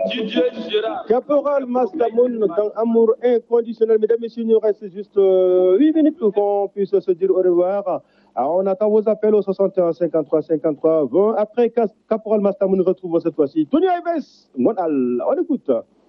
Caporal Mastamoun dans Amour inconditionnel. Mesdames et messieurs, il nous reste juste 8 minutes pour qu'on puisse se dire au revoir. Alors, on attend vos appels au 61 53 53 20. Après, Caporal Mastamoun retrouve cette fois-ci Tony Ives. On écoute.